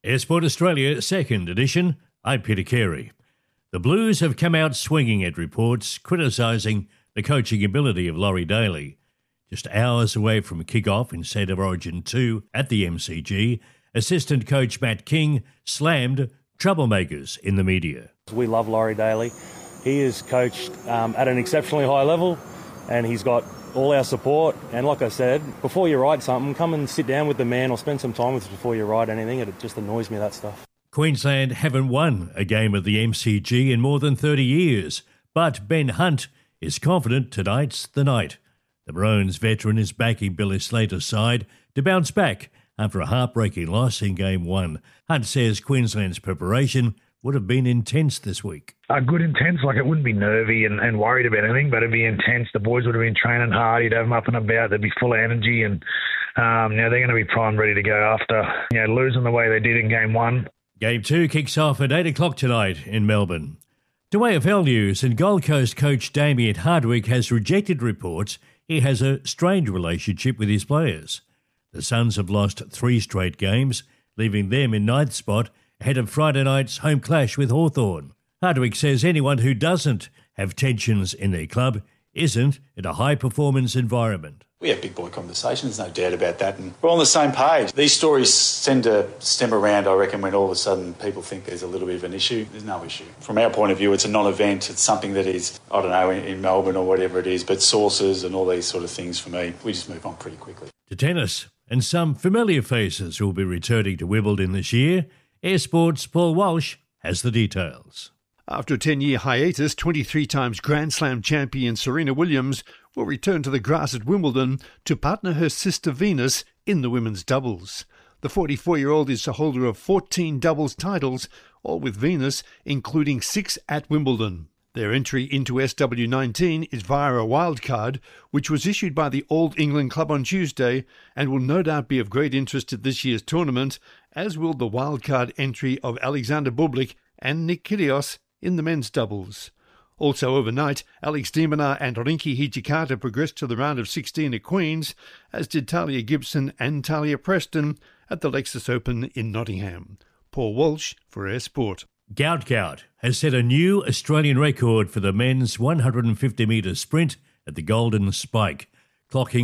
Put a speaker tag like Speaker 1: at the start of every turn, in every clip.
Speaker 1: Airsport Australia, second edition. I'm Peter Carey. The Blues have come out swinging at reports criticising the coaching ability of Laurie Daley. Just hours away from kick-off in State of Origin 2 at the MCG, assistant coach Matt King slammed troublemakers in the media.
Speaker 2: We love Laurie Daley. He is coached at an exceptionally high level, and he's got all our support. And like I said, before you write something, come and sit down with the man or spend some time with us before you write anything. It just annoys me, that stuff.
Speaker 1: Queensland haven't won a game at the MCG in more than 30 years, but Ben Hunt is confident tonight's the night. The Maroons veteran is backing Billy Slater's side to bounce back after a heartbreaking loss in Game 1. Hunt says Queensland's preparation would have been intense this week.
Speaker 3: Good intense, like it wouldn't be nervy and worried about anything, but it'd be intense. The boys would have been training hard. You'd have them up and about. They'd be full of energy, and they're going to be primed, ready to go after losing the way they did in Game 1.
Speaker 1: Game 2 kicks off at 8 o'clock tonight in Melbourne. To AFL News, and Gold Coast coach Damien Hardwick has rejected reports he has a strained relationship with his players. The Suns have lost 3 straight games, leaving them in 9th spot ahead of Friday night's home clash with Hawthorn. Hardwick says anyone who doesn't have tensions in their club isn't in a high-performance environment.
Speaker 4: We have big boy conversations, no doubt about that, and we're on the same page. These stories tend to stem around, I reckon, when all of a sudden people think there's a little bit of an issue. There's no issue. From our point of view, it's a non-event. It's something that is, I don't know, in Melbourne or whatever it is, but sources and all these sort of things, for me, we just move on pretty quickly.
Speaker 1: To tennis, and some familiar faces will be returning to Wimbledon this year. Airsport's Paul Walsh has the details.
Speaker 5: After a 10-year hiatus, 23 times Grand Slam champion Serena Williams will return to the grass at Wimbledon to partner her sister Venus in the women's doubles. The 44-year-old is the holder of 14 doubles titles, all with Venus, including 6 at Wimbledon. Their entry into SW19 is via a wildcard, which was issued by the All England Club on Tuesday and will no doubt be of great interest at this year's tournament, as will the wildcard entry of Alexander Bublik and Nick Kyrgios in the men's doubles. Also overnight, Alex de Minaur and Rinky Hijikata progressed to the round of 16 at Queen's, as did Talia Gibson and Talia Preston at the Lexus Open in Nottingham. Paul Walsh for Air Sport.
Speaker 1: Gout has set a new Australian record for the men's 150-metre sprint at the Golden Spike, clocking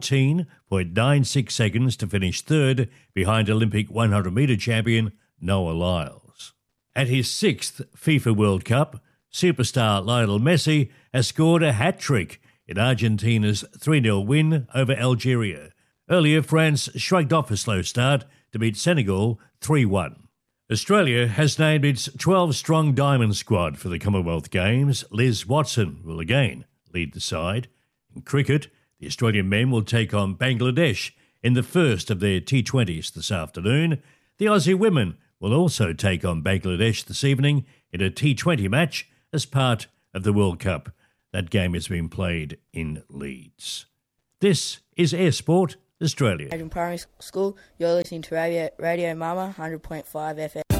Speaker 1: 14.96 seconds to finish third behind Olympic 100-metre champion Noah Lyles. At his 6th FIFA World Cup, superstar Lionel Messi has scored a hat-trick in Argentina's 3-0 win over Algeria. Earlier, France shrugged off a slow start to beat Senegal 3-1. Australia has named its 12-strong diamond squad for the Commonwealth Games. Liz Watson will again lead the side. In cricket, the Australian men will take on Bangladesh in the first of their T20s this afternoon. The Aussie women will also take on Bangladesh this evening in a T20 match as part of the World Cup. That game has been played in Leeds. This is Air Sport Australia.
Speaker 6: In primary school, you're listening to Radio Mama 100.5 FM.